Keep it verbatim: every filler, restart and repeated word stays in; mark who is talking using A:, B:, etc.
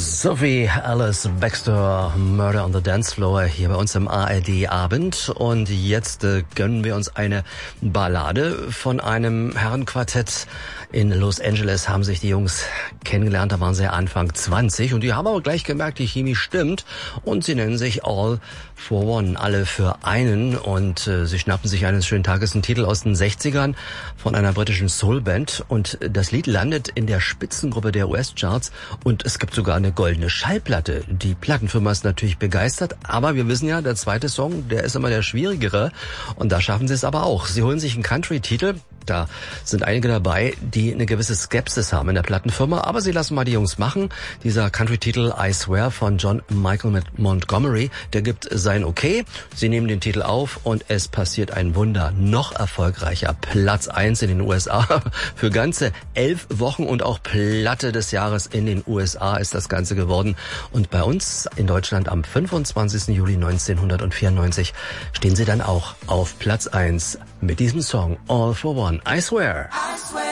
A: Sophie Alice Baxter, Murder on the Dance Floor, hier bei uns im A R D-Abend. Und jetzt äh, gönnen wir uns eine Ballade von einem Herrenquartett. In Los Angeles haben sich die Jungs kennengelernt, da waren sie Anfang zwanzig und die haben aber gleich gemerkt, die Chemie stimmt und sie nennen sich All for One, alle für einen, und äh, sie schnappen sich eines schönen Tages einen Titel aus den sechzigern von einer britischen Soulband und das Lied landet in der Spitzengruppe der U S-Charts und es gibt sogar eine goldene Schallplatte. Die Plattenfirma ist natürlich begeistert, aber wir wissen ja, der zweite Song, der ist immer der schwierigere und da schaffen sie es aber auch. Sie holen sich einen Country-Titel. Da sind einige dabei, die eine gewisse Skepsis haben in der Plattenfirma, aber sie lassen mal die Jungs machen. Dieser Country-Titel I Swear von John Michael Montgomery, der gibt sein Okay. Sie nehmen den Titel auf und es passiert ein Wunder. Noch erfolgreicher. Platz eins in den U S A für ganze elf Wochen und auch Platte des Jahres in den U S A ist das Ganze geworden. Und bei uns in Deutschland am fünfundzwanzigsten Juli neunzehnhundertvierundneunzig stehen sie dann auch auf Platz eins mit diesem Song All for One. I swear.
B: I swear.